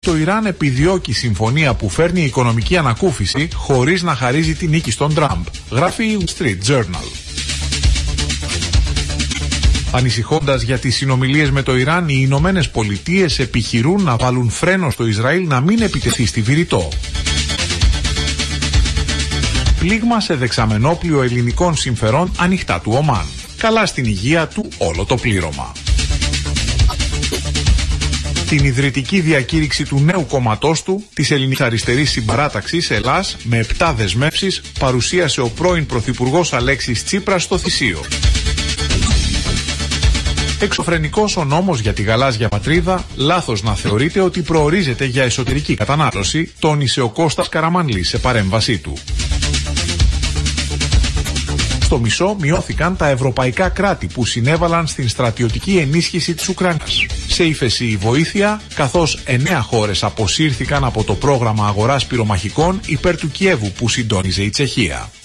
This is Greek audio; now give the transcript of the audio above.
το Ιράν επιδιώκει συμφωνία που φέρνει οικονομική ανακούφιση χωρίς να χαρίζει τη νίκη στον Τραμπ, γράφει η Wall Street Journal. Ανησυχώντας για τις συνομιλίες με το Ιράν, οι Ηνωμένες Πολιτείες επιχειρούν να βάλουν φρένο στο Ισραήλ να μην επιτεθεί στη Βηρητό. Πλήγμα σε δεξαμενόπλιο ελληνικών συμφερών ανοιχτά του Ομάν. Καλά στην υγεία του όλο το πλήρωμα. Την ιδρυτική διακήρυξη του νέου κόμματός του, της Ελληνικής Αριστερής Συμπαράταξης Ελλάς, με 7 δεσμεύσεις, παρουσίασε ο πρώην Πρωθυπουργός Αλέξης Τσίπρας στο Θησίο. Εξωφρενικός ο νόμος για τη γαλάζια πατρίδα, λάθος να θεωρείται ότι προορίζεται για εσωτερική κατανάλωση, τόνισε ο Κώστας Καραμανλής σε παρέμβασή του. Στο μισό μειώθηκαν τα ευρωπαϊκά κράτη που συνέβαλαν στην στρατιωτική ενίσχυση της Ουκρανίας. Σε ύφεση η βοήθεια, καθώς 9 χώρες αποσύρθηκαν από το πρόγραμμα αγοράς πυρομαχικών υπέρ του Κιέβου που συντόνιζε η Τσεχία.